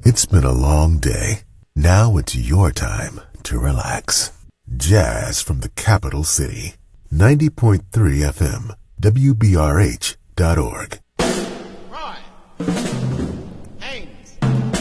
It's been a long day. Now it's your time to relax. Jazz from the capital city. 90.3 FM, WBRH.org.